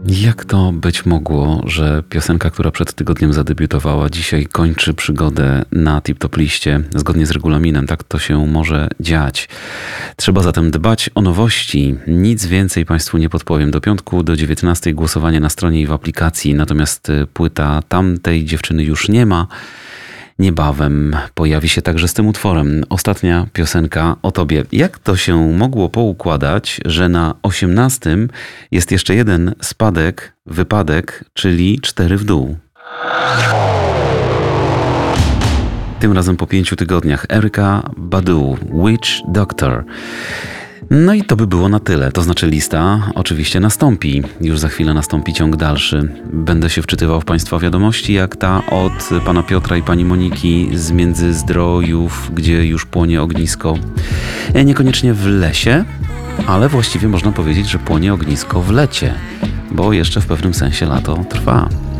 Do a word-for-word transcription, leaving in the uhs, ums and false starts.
Jak to być mogło, że piosenka, która przed tygodniem zadebiutowała, dzisiaj kończy przygodę na tip-top liście zgodnie z regulaminem? Tak to się może dziać. Trzeba zatem dbać o nowości. Nic więcej Państwu nie podpowiem. Do piątku, do dziewiętnastej głosowanie na stronie i w aplikacji. Natomiast płyta tamtej dziewczyny już nie ma. Niebawem pojawi się także z tym utworem ostatnia piosenka o tobie. Jak to się mogło poukładać, że na osiemnastym jest jeszcze jeden spadek, wypadek, czyli cztery w dół? Tym razem po pięciu tygodniach Erykah Badu, Witch Doctor. No i to by było na tyle. To znaczy lista oczywiście nastąpi. Już za chwilę nastąpi ciąg dalszy. Będę się wczytywał w Państwa wiadomości, jak ta od pana Piotra i pani Moniki z Międzyzdrojów, gdzie już płonie ognisko. Niekoniecznie w lesie, ale właściwie można powiedzieć, że płonie ognisko w lecie, bo jeszcze w pewnym sensie lato trwa.